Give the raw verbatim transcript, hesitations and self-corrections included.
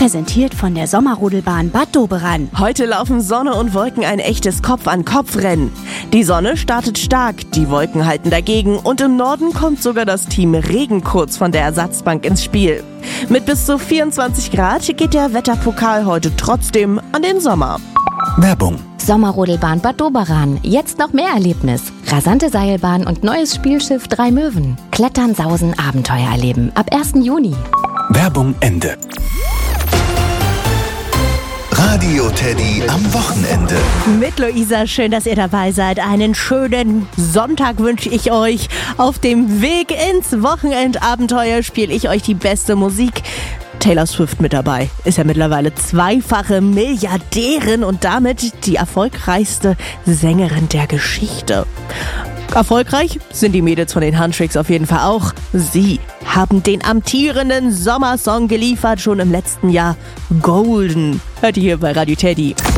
Präsentiert von der Sommerrodelbahn Bad Doberan. Heute laufen Sonne und Wolken ein echtes Kopf-an-Kopf-Rennen. Die Sonne startet stark, die Wolken halten dagegen und im Norden kommt sogar das Team Regen kurz von der Ersatzbank ins Spiel. Mit bis zu vierundzwanzig Grad geht der Wetterpokal heute trotzdem an den Sommer. Werbung. Sommerrodelbahn Bad Doberan. Jetzt noch mehr Erlebnis. Rasante Seilbahn und neues Spielschiff Drei Möwen. Klettern, Sausen, Abenteuer erleben. Ab ersten Juni. Werbung Ende. Radio Teddy am Wochenende. Mit Luisa, schön, dass ihr dabei seid. Einen schönen Sonntag wünsche ich euch. Auf dem Weg ins Wochenendabenteuer spiele ich euch die beste Musik. Taylor Swift mit dabei. Ist ja mittlerweile zweifache Milliardärin und damit die erfolgreichste Sängerin der Geschichte. Erfolgreich sind die Mädels von den Huntrix auf jeden Fall auch. Sie haben den amtierenden Sommersong geliefert, schon im letzten Jahr. Golden. Hört ihr hier bei Radio Teddy.